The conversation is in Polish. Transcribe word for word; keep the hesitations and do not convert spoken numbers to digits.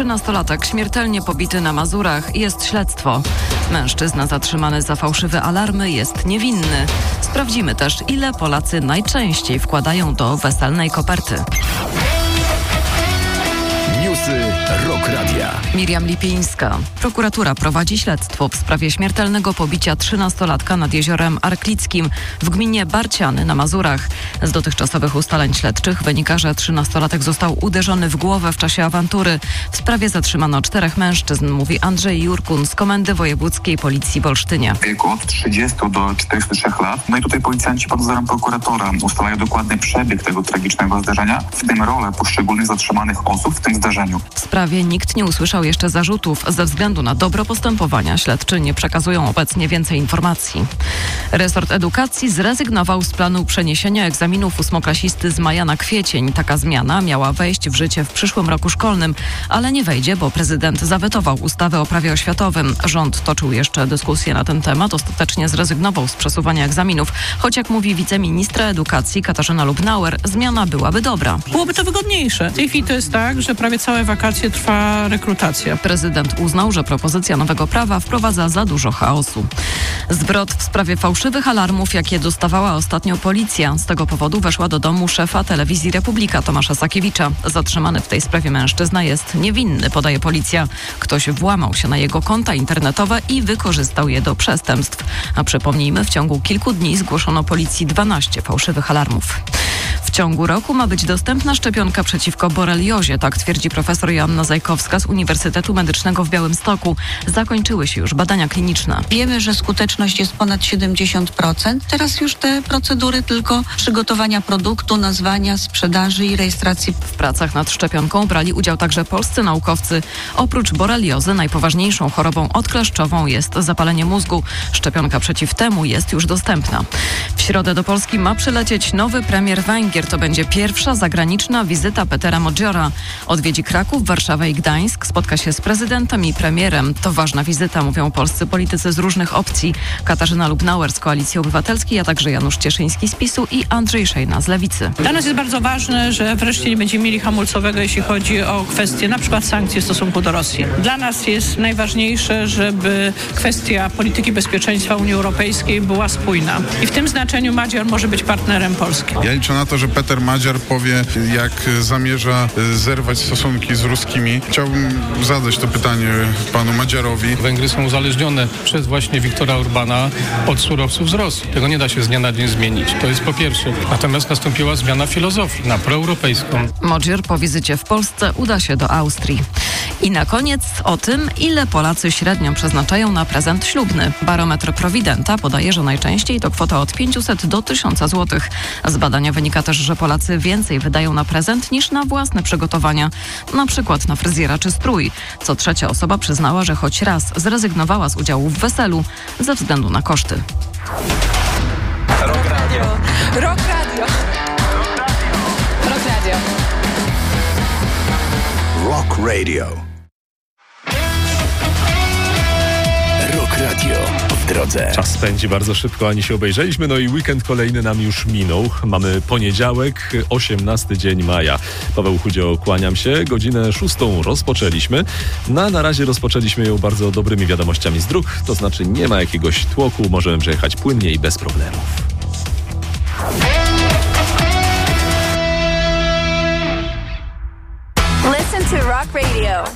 trzynastolatek śmiertelnie pobity na Mazurach. Jest śledztwo. Mężczyzna zatrzymany za fałszywe alarmy jest niewinny. Sprawdzimy też, ile Polacy najczęściej wkładają do weselnej koperty. Newsy Rock Radia. Miriam Lipińska. Prokuratura prowadzi śledztwo w sprawie śmiertelnego pobicia trzynastolatka nad jeziorem Arklickim w gminie Barciany na Mazurach. Z dotychczasowych ustaleń śledczych wynika, że trzynastolatek został uderzony w głowę w czasie awantury. W sprawie zatrzymano czterech mężczyzn, mówi Andrzej Jurkun z Komendy Wojewódzkiej Policji w Olsztynie. W wieku od trzydziestu do czterdziestu trzech lat. No i tutaj policjanci pod wzorem prokuratora ustalają dokładny przebieg tego tragicznego zdarzenia, w tym rolę poszczególnych zatrzymanych osób w tym zdarzeniu. W sprawie nikt nie usłyszał jeszcze zarzutów. Ze względu na dobro postępowania śledczy nie przekazują obecnie więcej informacji. Resort Edukacji zrezygnował z planu przeniesienia egzaminów ósmoklasisty z maja na kwiecień. Taka zmiana miała wejść w życie w przyszłym roku szkolnym, ale nie wejdzie, bo prezydent zawetował ustawę o prawie oświatowym. Rząd toczył jeszcze dyskusję na ten temat. Ostatecznie zrezygnował z przesuwania egzaminów, choć jak mówi wiceministra edukacji Katarzyna Lubnauer, zmiana byłaby dobra. Byłoby to wygodniejsze. W tej chwili to jest tak, że prawie całe wakacje trwa rekrutacja. Prezydent uznał, że propozycja nowego prawa wprowadza za dużo chaosu. Zwrot w sprawie fałszywych alarmów, jakie dostawała ostatnio policja. Z tego powodu weszła do domu szefa telewizji Republika Tomasza Sakiewicza. Zatrzymany w tej sprawie mężczyzna jest niewinny, podaje policja. Ktoś włamał się na jego konta internetowe i wykorzystał je do przestępstw. A przypomnijmy, w ciągu kilku dni zgłoszono policji dwanaście fałszywych alarmów. W ciągu roku ma być dostępna szczepionka przeciwko boreliozie, tak twierdzi profesor Joanna Zajkowska z Uniwersytetu Medycznego w Białymstoku. Zakończyły się już badania kliniczne. Wiemy, że skuteczność jest ponad siedemdziesiąt procent. Teraz już te procedury tylko przygotowania produktu, nazwania, sprzedaży i rejestracji. W pracach nad szczepionką brali udział także polscy naukowcy. Oprócz boreliozy najpoważniejszą chorobą odkleszczową jest zapalenie mózgu. Szczepionka przeciw temu jest już dostępna. W środę do Polski ma przylecieć nowy premier Węgier. To będzie pierwsza zagraniczna wizyta Petera Modziora. Odwiedzi Kraków, Warszawę i Gdańsk. Spotka się z prezydentem i premierem. To ważna wizyta, mówią polscy politycy z różnych opcji. Katarzyna Lubnauer z Koalicji Obywatelskiej, a także Janusz Cieszyński z PiSu i Andrzej Szejna z Lewicy. Dla nas jest bardzo ważne, że wreszcie nie będziemy mieli hamulcowego, jeśli chodzi o kwestie na przykład sankcji w stosunku do Rosji. Dla nas jest najważniejsze, żeby kwestia polityki bezpieczeństwa Unii Europejskiej była spójna. I w tym znaczeniu Madziar może być partnerem Polski. Ja liczę na to, że Peter Madziar powie, jak zamierza zerwać stosunki z ruskimi. Chciałbym zadać to pytanie panu Madziarowi. Węgry są uzależnione przez właśnie Viktora Orbana od surowców z Rosji. Tego nie da się z dnia na dzień zmienić. To jest po pierwsze. Natomiast nastąpiła zmiana filozofii na proeuropejską. Modzior po wizycie w Polsce uda się do Austrii. I na koniec o tym, ile Polacy średnio przeznaczają na prezent ślubny. Barometr Prowidenta podaje, że najczęściej to kwota od pięciuset do tysiąca złotych. Z badania wynika też, że Polacy więcej wydają na prezent niż na własne przygotowania, na przykład na fryzjera czy strój. Co trzecia osoba przyznała, że choć raz zrezygnowała z udziału w weselu ze względu na koszty. Rock Radio. Rock Radio. Rock Radio. Rock Radio. Rock Radio w drodze. Czas spędzi bardzo szybko, ani się obejrzeliśmy, no i weekend kolejny nam już minął. Mamy poniedziałek, osiemnasty dzień maja. Paweł Chudzio, kłaniam się. Godzinę szóstą rozpoczęliśmy. No, na razie rozpoczęliśmy ją bardzo dobrymi wiadomościami z dróg, to znaczy nie ma jakiegoś tłoku, możemy przejechać płynnie i bez problemów. Listen to Rock Radio.